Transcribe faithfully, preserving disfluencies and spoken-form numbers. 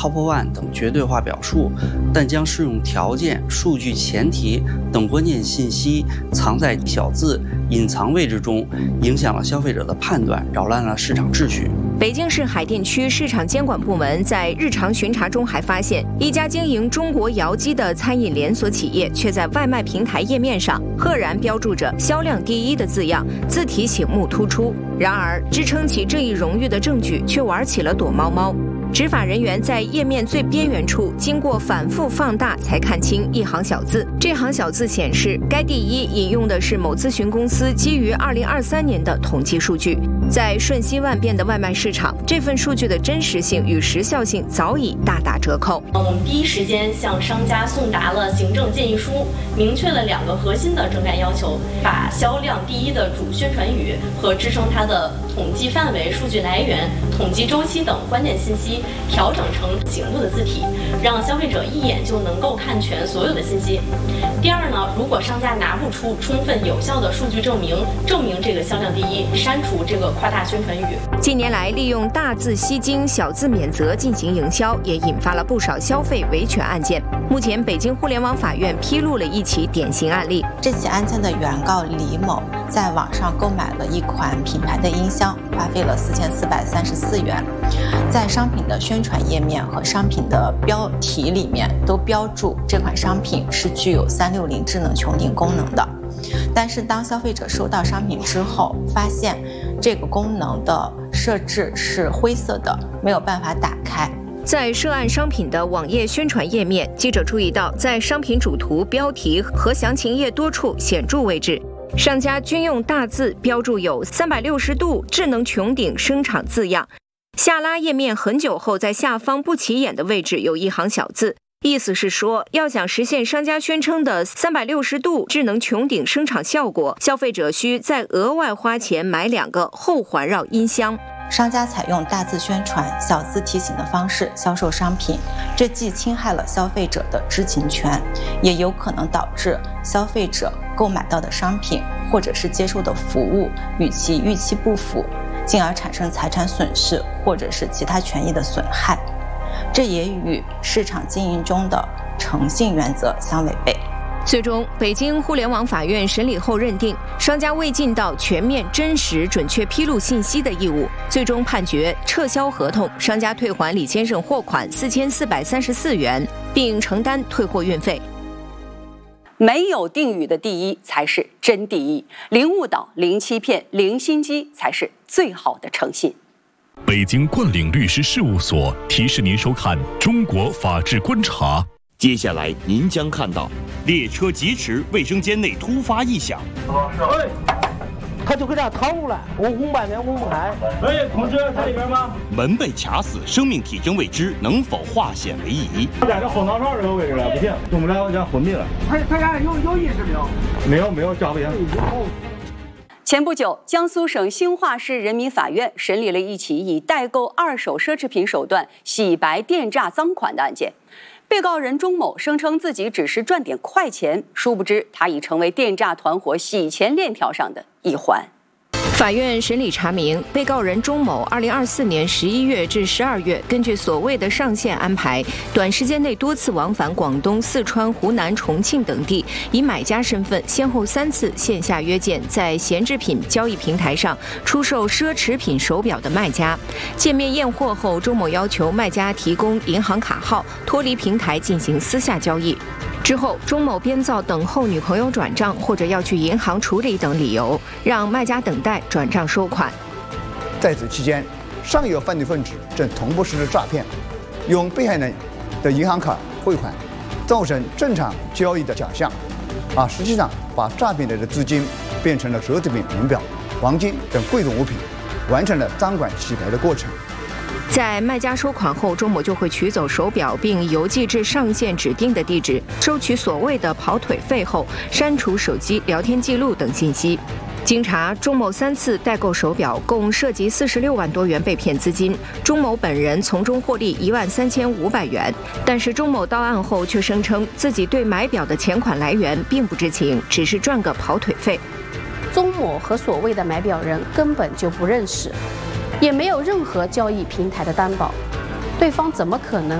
Top One 等绝对化表述，但将适用条件、数据前提等关键信息藏在小字、隐藏位置中，影响了消费者的判断，扰乱了市场秩序。 北京市海淀区市场监管部门在日常巡查中还发现，一家经营中国窑鸡的餐饮连锁企业却在外卖平台页面上赫然标注着“销量第一”的字样，字体醒目突出。然而，支撑起这一荣誉的证据却玩起了躲猫猫。执法人员在页面最边缘处经过反复放大才看清一行小字，这行小字显示该第一引用的是某咨询公司基于二零二三年的统计数据。在瞬息万变的外卖市场，这份数据的真实性与时效性早已大打折扣。 我们第一时间向商家送达了行政建议书，明确了两个核心的整改要求，把销量第一的主宣传语和支撑它的统计范围、数据来源、统计周期等关键信息调整成醒目的字体，让消费者一眼就能够看全所有的信息。第二呢，如果商家拿不出充分有效的数据证明，证明这个销量第一，删除这个夸大宣传语。 近年来，利用大字吸睛、小字免责进行营销，也引发了不少消费维权案件。目前，北京互联网法院披露了一起典型案例。 这起案件的原告李某在网上购买了一款品牌的音箱，花费了四千四百三十四元。在商品的宣传页面和商品的标题里面都标注这款商品是具有三六零智能穹顶功能的。但是当消费者收到商品之后，发现这个功能的设置是灰色的，没有办法打开。 在涉案商品的网页宣传页面，记者注意到，在商品主图、标题和详情页多处显著位置，商家均用大字标注有三百六十度智能穹顶声场字样。下拉页面很久后，在下方不起眼的位置有一行小字，意思是说，要想实现商家宣称的三百六十度智能穹顶声场效果，消费者需再额外花钱买两个后环绕音箱。 商家采用大字宣传、小字提醒的方式销售商品，这既侵害了消费者的知情权，也有可能导致消费者购买到的商品或者是接受的服务与其预期不符，进而产生财产损失或者是其他权益的损害。这也与市场经营中的诚信原则相违背。 最终，北京互联网法院审理后认定，商家未尽到全面、真实、准确披露信息的义务，最终判决撤销合同，商家退还李先生货款四千四百三十四元，并承担退货运费。 没有定语的第一才是真第一，零误导、零欺骗、零心机才是最好的诚信。 北京冠岭律师事务所提示您收看《中国法治观察》。 接下来您将看到列车疾驰，卫生间内突发异响。 哎，他就搁这逃出来，我五百年我不开。哎，同志在里边吗？ 门被卡死，生命体征未知，能否化险为夷？ 他在这后脑勺这个位置了，不行，动不了，要昏迷了。他他俩有有意识没有？没有没有，抓不赢。 前不久，江苏省兴化市人民法院审理了一起以代购二手奢侈品手段洗白电诈赃款的案件。被告人钟某声称自己只是赚点快钱，殊不知他已成为电诈团伙洗钱链条上的一环。 法院审理查明，被告人钟某二零二四年十一月至十二月，根据所谓的上线安排，短时间内多次往返广东、四川、湖南、重庆等地，以买家身份先后三次线下约见在闲置品交易平台上出售奢侈品手表的卖家。见面验货后，钟某要求卖家提供银行卡号，脱离平台进行私下交易。之后，钟某编造等候女朋友转账或者要去银行处理等理由，让卖家等待转账收款。 在此期间，上游犯罪分子正同步实施诈骗，用被害人的银行卡汇款，造成正常交易的假象，啊，实际上把诈骗来的资金变成了奢侈品名表、黄金等贵重物品，完成了赃款洗白的过程。 在卖家收款后，钟某就会取走手表，并邮寄至上线指定的地址，收取所谓的跑腿费后，删除手机聊天记录等信息。经查，钟某三次代购手表，共涉及四十六万多元被骗资金，钟某本人从中获利一万三千五百元。但是钟某到案后却声称自己对买表的钱款来源并不知情，只是赚个跑腿费。 钟某和所谓的买表人根本就不认识，也没有任何交易平台的担保，对方怎么可能